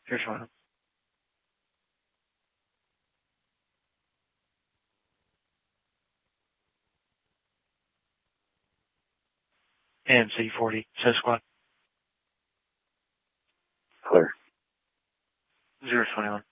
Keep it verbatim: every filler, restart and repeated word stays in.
Here's one. And C forty, so squad. Clear. Zero twenty-one.